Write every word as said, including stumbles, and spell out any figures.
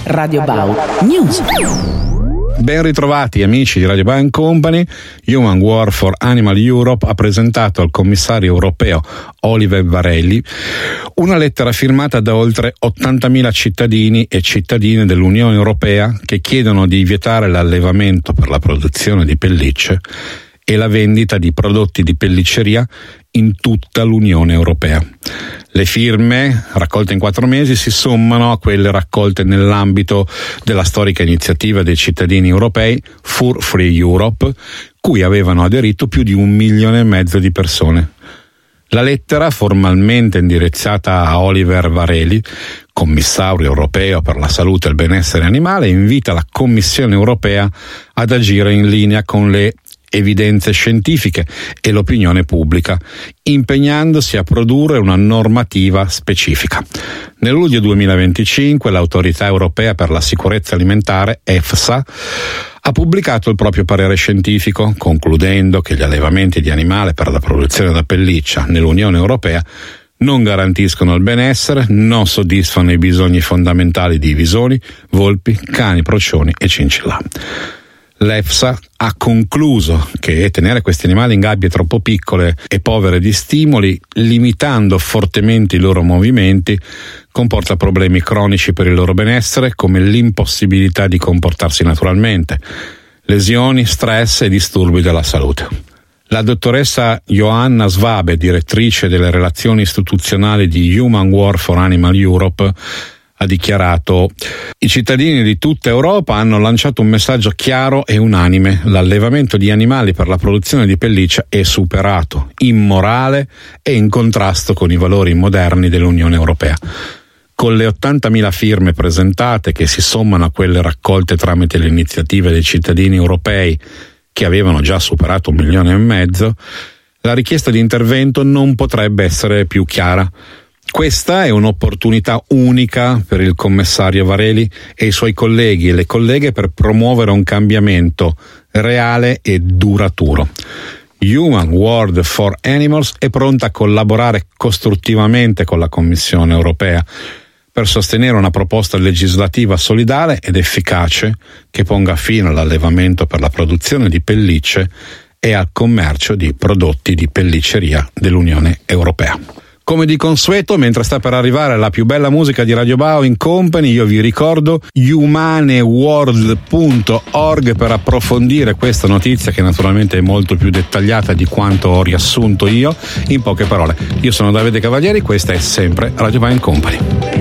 Radio Bau News. Ben ritrovati amici di Radio Bau Company. Human War for Animal Europe ha presentato al commissario europeo Oliver Varelli una lettera firmata da oltre ottantamila cittadini e cittadine dell'Unione Europea che chiedono di vietare l'allevamento per la produzione di pellicce e la vendita di prodotti di pellicceria in tutta l'Unione Europea. Le firme, raccolte in quattro mesi, si sommano a quelle raccolte nell'ambito della storica iniziativa dei cittadini europei Fur Free Europe, cui avevano aderito più di un milione e mezzo di persone. La lettera, formalmente indirizzata a Oliver Varelli, commissario europeo per la salute e il benessere animale, invita la Commissione europea ad agire in linea con le evidenze scientifiche e l'opinione pubblica, impegnandosi a produrre una normativa specifica. Nel luglio duemilaventicinque l'Autorità Europea per la Sicurezza Alimentare, EFSA, ha pubblicato il proprio parere scientifico, concludendo che gli allevamenti di animali per la produzione da pelliccia nell'Unione Europea non garantiscono il benessere, non soddisfano i bisogni fondamentali di visoni, volpi, cani, procioni e cincillà. L'EFSA ha concluso che tenere questi animali in gabbie troppo piccole e povere di stimoli, limitando fortemente i loro movimenti, comporta problemi cronici per il loro benessere, come l'impossibilità di comportarsi naturalmente, lesioni, stress e disturbi della salute. La dottoressa Johanna Svabe, direttrice delle relazioni istituzionali di Human War for Animal Europe, ha dichiarato: i cittadini di tutta Europa hanno lanciato un messaggio chiaro e unanime: l'allevamento di animali per la produzione di pelliccia è superato, immorale e in contrasto con i valori moderni dell'Unione Europea. Con le ottantamila firme presentate, che si sommano a quelle raccolte tramite le iniziative dei cittadini europei che avevano già superato un milione e mezzo, la richiesta di intervento non potrebbe essere più chiara. Questa è un'opportunità unica per il commissario Varelli e i suoi colleghi e le colleghe per promuovere un cambiamento reale e duraturo. Human War for Animals è pronta a collaborare costruttivamente con la Commissione europea per sostenere una proposta legislativa solidale ed efficace che ponga fine all'allevamento per la produzione di pellicce e al commercio di prodotti di pellicceria dell'Unione Europea. Come di consueto, mentre sta per arrivare la più bella musica di Radio Bau Company, io vi ricordo humaneworld punto org per approfondire questa notizia, che naturalmente è molto più dettagliata di quanto ho riassunto io in poche parole. Io sono Davide Cavalieri, questa è sempre Radio Bau Company.